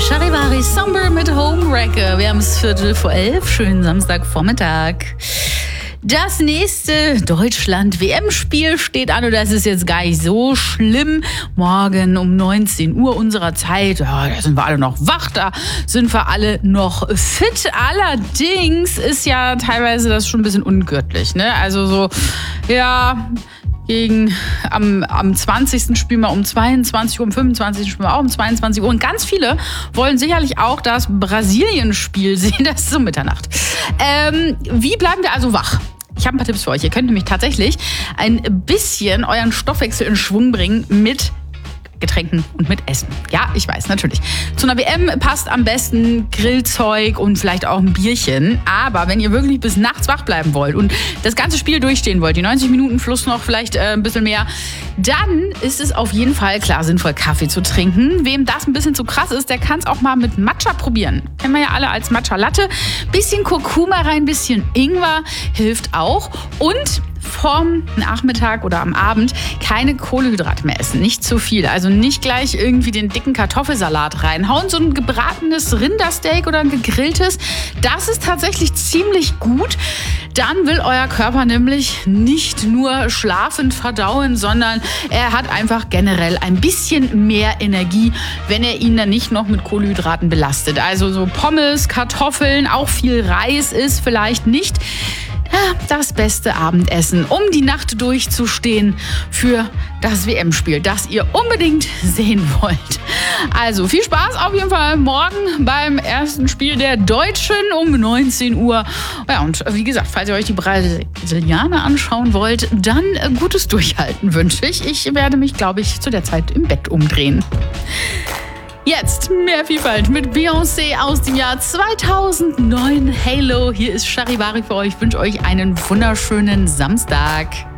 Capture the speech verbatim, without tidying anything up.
Charivari Somber mit Homewrecker. Wir haben es Viertel vor elf. Schönen Samstagvormittag. Das nächste Deutschland-W M-Spiel steht an und das ist jetzt gar nicht so schlimm. Morgen um neunzehn Uhr unserer Zeit, ja, da sind wir alle noch wach, da sind wir alle noch fit. Allerdings ist ja teilweise das schon ein bisschen ungürtlich, ne? Also so, ja... Gegen, am, am zwanzigsten spielen wir um zweiundzwanzig Uhr, am fünfundzwanzigsten spielen wir auch um zweiundzwanzig Uhr. Und ganz viele wollen sicherlich auch das Brasilien-Spiel sehen, das ist um Mitternacht. Ähm, wie bleiben wir also wach? Ich habe ein paar Tipps für euch. Ihr könnt nämlich tatsächlich ein bisschen euren Stoffwechsel in Schwung bringen mit Getränken und mit Essen. Ja, ich weiß, natürlich. Zu einer W M passt am besten Grillzeug und vielleicht auch ein Bierchen. Aber wenn ihr wirklich bis nachts wach bleiben wollt und das ganze Spiel durchstehen wollt, die neunzig Minuten plus noch vielleicht äh, ein bisschen mehr, dann ist es auf jeden Fall klar sinnvoll, Kaffee zu trinken. Wem das ein bisschen zu krass ist, der kann es auch mal mit Matcha probieren. Kennen wir ja alle als Matcha Latte. Bisschen Kurkuma rein, bisschen Ingwer hilft auch. Und vorm Nachmittag oder am Abend keine Kohlenhydrate mehr essen. Nicht zu viel. Also nicht gleich irgendwie den dicken Kartoffelsalat reinhauen. So ein gebratenes Rindersteak oder ein gegrilltes, das ist tatsächlich ziemlich gut. Dann will euer Körper nämlich nicht nur schlafend verdauen, sondern er hat einfach generell ein bisschen mehr Energie, wenn er ihn dann nicht noch mit Kohlenhydraten belastet. Also so Pommes, Kartoffeln, auch viel Reis ist vielleicht nicht das beste Abendessen, um die Nacht durchzustehen für das W M-Spiel, das ihr unbedingt sehen wollt. Also viel Spaß auf jeden Fall morgen beim ersten Spiel der Deutschen um neunzehn Uhr. Ja, und wie gesagt, falls ihr euch die Brasilianer anschauen wollt, dann gutes Durchhalten wünsche ich. Ich werde mich, glaube ich, zu der Zeit im Bett umdrehen. Jetzt mehr Vielfalt mit Beyoncé aus dem Jahr zweitausendneun. Halo, hier ist Charivari für euch. Ich wünsche euch einen wunderschönen Samstag.